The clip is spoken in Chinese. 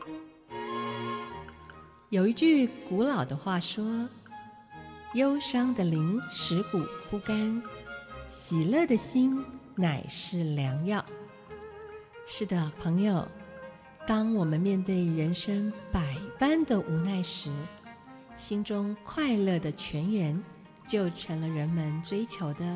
有一句古老的话说，忧伤的灵使骨枯干，喜乐的心乃是良药。是的，朋友，当我们面对人生百般的无奈时，心中快乐的泉源就成了人们追求的